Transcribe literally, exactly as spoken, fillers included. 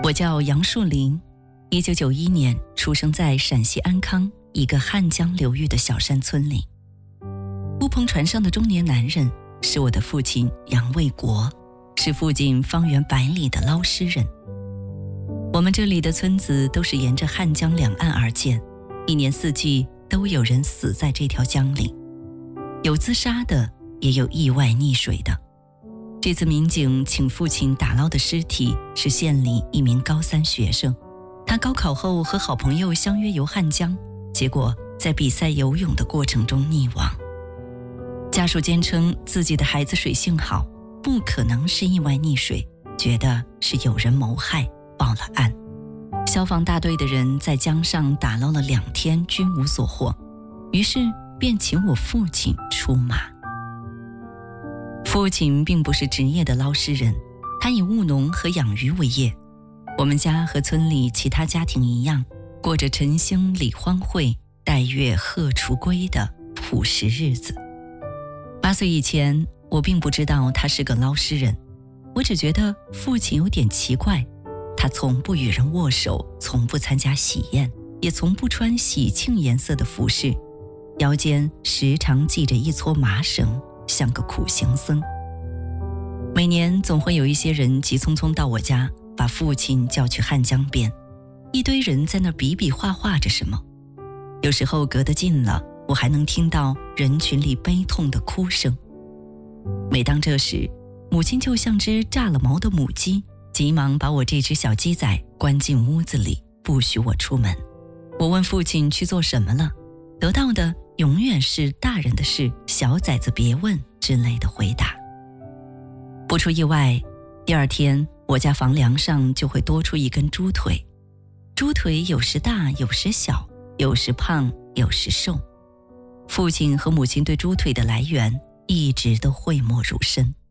我叫杨树林，一九九一年出生在陕西安康一个汉江流域的小山村里。乌篷船上的中年男人是我的父亲杨卫国，是附近方圆百里的捞尸人。我们这里的村子都是沿着汉江两岸而建，一年四季都有人死在这条江里，有自杀的，也有意外溺水的。这次民警请父亲打捞的尸体是县里一名高三学生，他高考后和好朋友相约游汉江，结果在比赛游泳的过程中溺亡。家属坚称自己的孩子水性好，不可能是意外溺水，觉得是有人谋害，报了案。消防大队的人在江上打捞了两天均无所获，于是便请我父亲出马。父亲并不是职业的捞尸人，他以务农和养鱼为业。我们家和村里其他家庭一样，过着晨兴理荒秽，待月荷锄归的朴实日子。八岁以前，我并不知道他是个捞尸人，我只觉得父亲有点奇怪。他从不与人握手，从不参加喜宴，也从不穿喜庆颜色的服饰，腰间时常系着一撮麻绳，像个苦行僧。每年总会有一些人急匆匆到我家，把父亲叫去汉江边，一堆人在那比比划划着什么。有时候隔得近了，我还能听到人群里悲痛的哭声。每当这时，母亲就像只炸了毛的母鸡，急忙把我这只小鸡仔关进屋子里，不许我出门。我问父亲去做什么了，得到的永远是大人的事，小崽子别问之类的回答。不出意外，第二天我家房梁上就会多出一根猪腿。猪腿有时大，有时小，有时胖，有时瘦。父亲和母亲对猪腿的来源一直都讳莫如深。